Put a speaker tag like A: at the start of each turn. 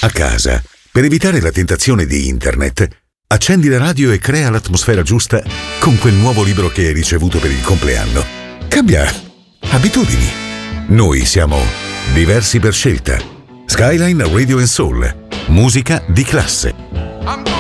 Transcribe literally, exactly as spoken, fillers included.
A: A casa, per evitare la tentazione di internet, accendi la radio e crea l'atmosfera giusta con quel nuovo libro che hai ricevuto per il compleanno. Cambia abitudini. Noi siamo diversi per scelta. Skyline Radio and Soul. Musica di classe.